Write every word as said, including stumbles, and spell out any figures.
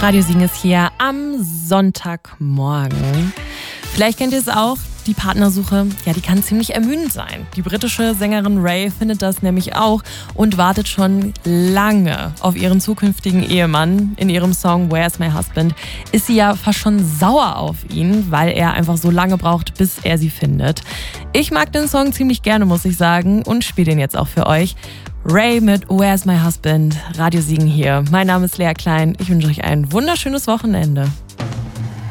Radio Siegen ist hier am Sonntagmorgen. Vielleicht kennt ihr es auch, die Partnersuche, ja, die kann ziemlich ermüdend sein. Die britische Sängerin Raye findet das nämlich auch und wartet schon lange auf ihren zukünftigen Ehemann. In ihrem Song Where's My Husband ist sie ja fast schon sauer auf ihn, weil er einfach so lange braucht, bis er sie findet. Ich mag den Song ziemlich gerne, muss ich sagen, und spiele den jetzt auch für euch. Raye mit Where's My Husband, Radio Siegen hier. Mein Name ist Lea Klein. Ich wünsche euch ein wunderschönes Wochenende.